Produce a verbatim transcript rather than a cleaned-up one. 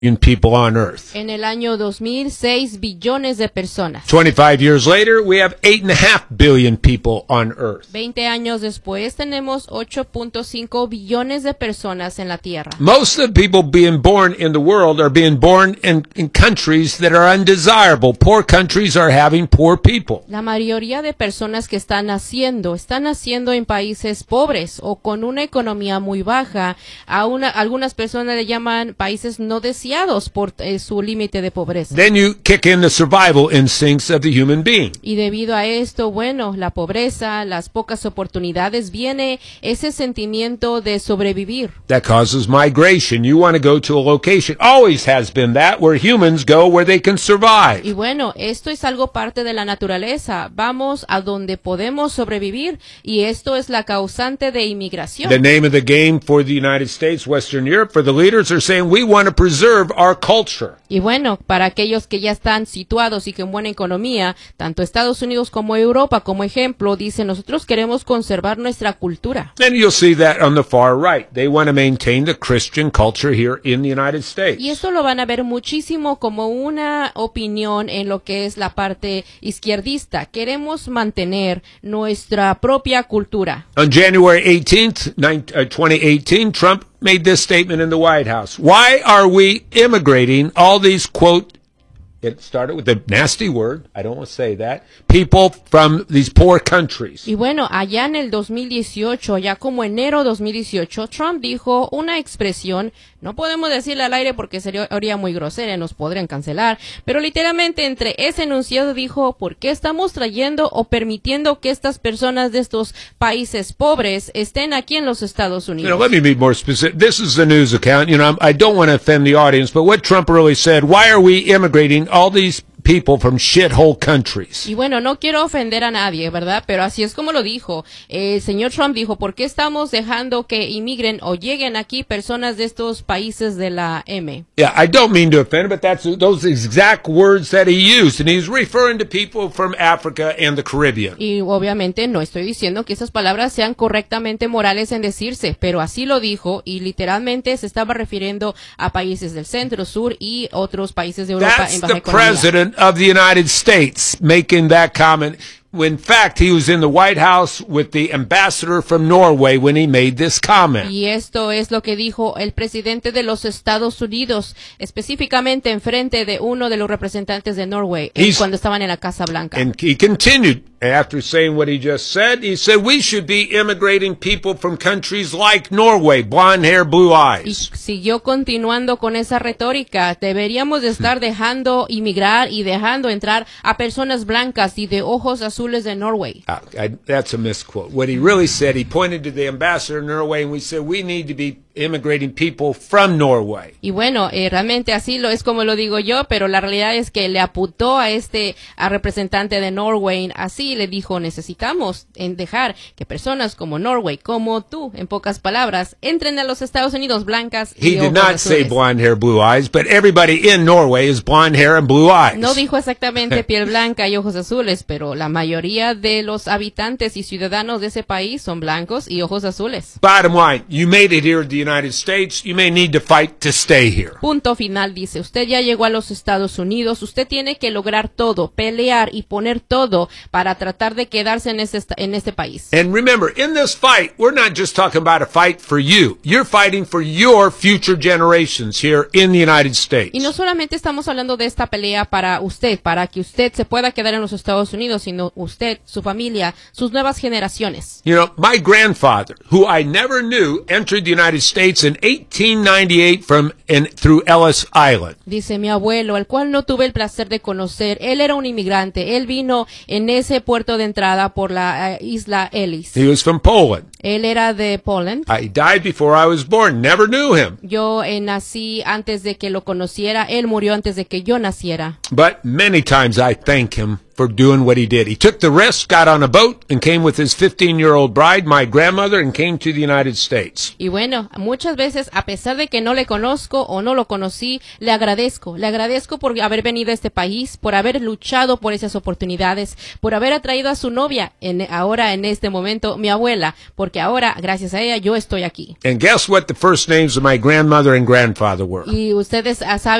people on earth. En el año dos mil, seis billones de personas. twenty-five years later, we have eight and a half billion people on earth. veinte años después tenemos ocho punto cinco billones de personas en la Tierra. Most of the people being born in the world are being born in, in countries that are undesirable. Poor countries are having poor people. La mayoría de personas que están naciendo, están naciendo en países pobres o con una economía muy baja. A una, algunas personas le llaman países no deseados por eh, su límite de pobreza. Then you kick in the survival instincts of the human being. Y debido a esto, bueno, la pobreza, las pocas oportunidades, viene ese sentimiento de sobrevivir. That causes migration. You want to go to a location. Always has been that, where humans go where they can survive. Y bueno, esto es algo parte de la naturaleza. Vamos a donde podemos sobrevivir y esto es la causante de inmigración. The name of the game for the United States, Western Europe, for the leaders are saying we want to preserve our culture. Y bueno, para aquellos que ya están situados y con buena economía, tanto Estados Unidos como Europa, como ejemplo, dicen nosotros queremos conservar nuestra cultura. Then you'll see that on the far right. They want to maintain the Christian culture here in the United States. Y esto lo van a ver muchísimo como una opinión en lo que es la parte izquierdista. Queremos mantener nuestra propia cultura. On January eighteenth, twenty eighteen, Trump made this statement in the White House. Why are we immigrating all these, quote, it started with a nasty word, I don't want to say that, people from these poor countries. Y bueno, allá en el dos mil dieciocho, ya como enero dos mil dieciocho, Trump dijo una expresión, no podemos decirla al aire porque sería muy grosera, nos podrían cancelar, pero literalmente entre ese enunciado dijo, ¿por qué estamos trayendo o permitiendo que estas personas de estos países pobres estén aquí en los Estados Unidos? You know, let me be more specific. This is the news account. You know, I don't want to offend the audience, but what Trump really said, why are we immigrating all these people from shithole countries? Y bueno, no quiero ofender a nadie, ¿verdad? Pero así es como lo dijo. El señor Trump dijo, ¿por qué estamos dejando que inmigren o lleguen aquí personas de estos países de la M? Yeah, I don't mean to offend, but that's those exact words that he used, and he's referring to people from Africa and the Caribbean. Y obviamente no estoy diciendo que esas palabras sean correctamente morales en decirse, pero así lo dijo y literalmente se estaba refiriendo a países del centro, sur y otros países de Europa That's en baja the economía. president of the United States making that comment. In fact, he was in the White House with the ambassador from Norway when he made this comment. Y esto es lo que dijo el presidente de los Estados Unidos, específicamente en frente de uno de los representantes de Norway, eh, cuando estaban en la Casa Blanca. And he continued, after saying what he just said, he said, we should be immigrating people from countries like Norway, blonde hair, blue eyes. Y siguió continuando con esa retórica. Deberíamos de estar dejando inmigrar y dejando entrar a personas blancas y de ojos azules de Norway. Uh, I, that's a misquote. What he really said, he pointed to the ambassador of Norway and we said, we need to be immigrating people from Norway. Y bueno, eh, realmente así lo es como lo digo yo, pero la realidad es que le apuntó a este a representante de Norway, así le dijo, necesitamos en dejar que personas como Norway, como tú, en pocas palabras, entren a los Estados Unidos blancas y He de did ojos not say azules. blonde hair, blue eyes, but everybody in Norway is blonde hair and blue eyes. No dijo exactamente piel blanca y ojos azules, pero la mayoría de los habitantes y ciudadanos de ese país son blancos y ojos azules. Bottom line, you made it here to the United States, you may need to fight to stay here. Punto final, dice, usted ya llegó a los Estados Unidos, usted tiene que lograr todo, pelear y poner todo para tratar de quedarse en este, en este país. And remember, in this fight, we're not just talking about a fight for you. You're fighting for your future generations here in the United States. Y no solamente estamos hablando de esta pelea para usted, para que usted se pueda quedar en los Estados Unidos, sino usted, su familia, sus nuevas generaciones. You know, my grandfather, who I never knew, entered the United States in eighteen ninety-eight from and through Ellis Island. Dice mi abuelo, al cual no tuve el placer de conocer, él era un inmigrante, él vino en ese puerto de entrada por la uh, isla Ellis. He was from Poland. Él era de Poland. I died before I was born, never knew him. Yo eh, nací antes de que lo conociera, él murió antes de que yo naciera. But many times I thank him for doing what he did. He took the risk, got on a boat, and came with his fifteen-year-old bride, my grandmother, and came to the United States. Y bueno, muchas veces, a pesar de que no le conozco o no lo conocí, le agradezco. Le agradezco por haber venido a este país, por haber luchado por esas oportunidades, por haber atraído a su novia, en, ahora en este momento, mi abuela, porque porque ahora, gracias a ella, yo estoy aquí. And guess what the first names of my grandmother and grandfather were? Y ustedes ah, saben